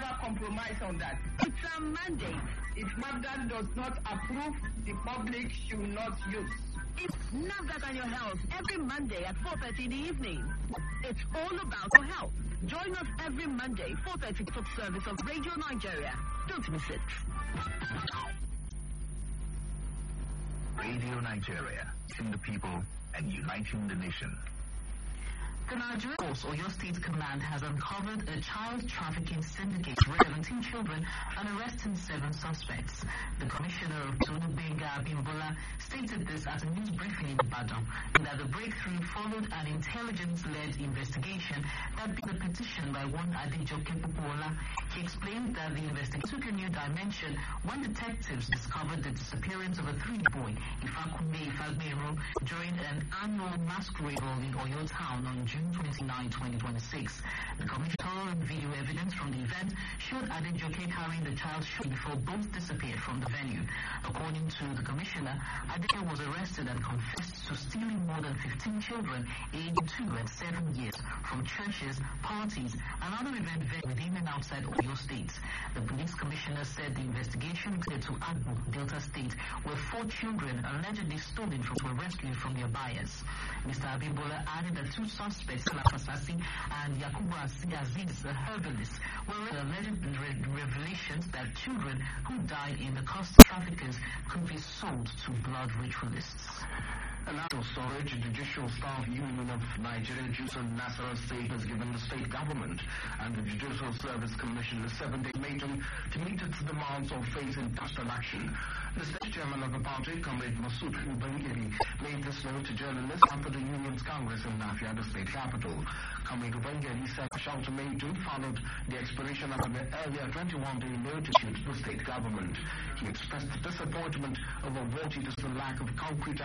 never compromise on that. It's a mandate. If NAFDAC does not approve, the public should not use. It's NAFDAC and your health every Monday at 4:30 in the evening. It's all about your health. Join us every Monday, 4:30 top service of Radio Nigeria. Don't miss it. Radio Nigeria, in the people and uniting the nation. The Nigeria Oyo State Command has uncovered a child trafficking syndicate with 17 children and arresting 7 suspects. The Commissioner of Tonu Benga Abimbola stated this at a news briefing in Ibadan, that the breakthrough followed an intelligence-led investigation that beat the petition by one Adejoke Popola. He explained that the investigation took a new dimension when detectives discovered the disappearance of a 3-boy, Ifakunme Ifagbero, during an annual masquerade ball in Oyo Town on June 29, 2026. The commissioner and video evidence from the event showed Adejoke carrying the child before both disappeared from the venue. According to the commissioner, Adejoke was arrested and confessed to stealing more than 15 children aged 2 and 7 years from churches, parties, and other event venues within and outside Oyo State. The police commissioner said the investigation led to Agbo, Delta State, where 4 children allegedly stolen were rescued from their buyers. Mr. Abimbola added that 2 suspects, Fasasi and Yakubu Aziz, a herbalist, were alleged revelations that children who died in the custody of traffickers could be sold to blood ritualists. A National Storage Judicial Staff Union of Nigeria, Judicial Nasara State, has given the state government and the Judicial Service Commission a 7-day ultimatum to meet its demands of facing industrial action. The state chairman of the party, Comrade Masood Ubangiri, made this known to journalists after the union's congress in Lafayette, the state capital. Comrade Ubangiri said the ultimatum followed the expiration of the earlier 21-day notice to the state government. He expressed disappointment over what he does the lack of concrete